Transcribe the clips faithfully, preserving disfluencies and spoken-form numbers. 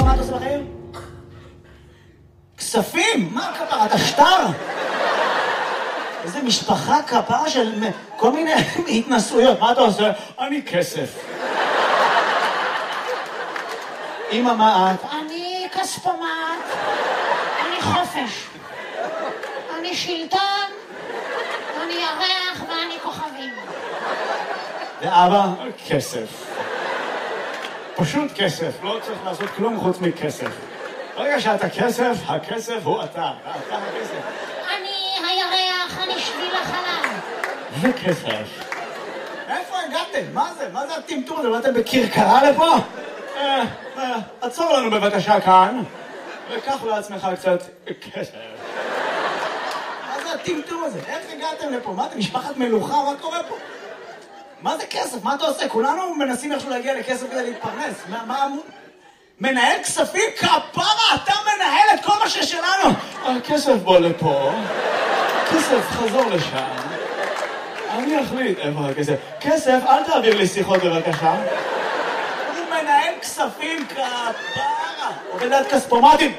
מה אתה עושה בחיים? כספים? מה כפרה? אתה שטר? איזה משפחה כפרה של כל מיני התנסויות. מה אתה עושה? אני כסף. אמא, מה את? אני כספומט, אני חופש, אני שלטון, אני ירח ואני כוכבים. ואבא? כסף. פשוט כסף, לא צריך לעשות כלום חוץ מכסף. ברגע שאתה כסף, הכסף הוא אתה, אתה הכסף. אני הירח, אני שביל החלל. זה כסף. איפה הגעתם? מה זה? מה זה הטמטום הזה? באתם בכרכרה לפה? אה, אה, עצור לנו בבקשה כאן, וקח לעצמך קצת כסף. מה זה הטמטום הזה? איך הגעתם לפה? מה אתם, משפחת מלוכה? מה קורה פה? מה זה כסף? מה אתה עושה? כולנו מנסים איכשהו להגיע לכסף כדי להתפרנס. מה, מה... מנהל כספים? כפרה, אתה מנהל את כל מה ששלנו. הכסף בוא לפה. כסף, חזור לשם. אני אחליט איפה הכסף. כסף, אל תעביר לי שיחות בבקשה. הוא מנהל כספים, כפרה. עובד עד כספומטים.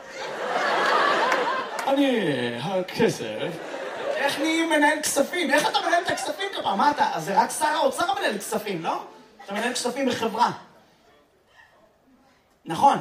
אני... הכסף... איך נהיים מנהל כספים? איך אתה מנהל את הכספים כפרה? מה אתה? אז זה רק שר האוצר מנהל כספים, לא? אתה מנהל כספים בחברה. נכון.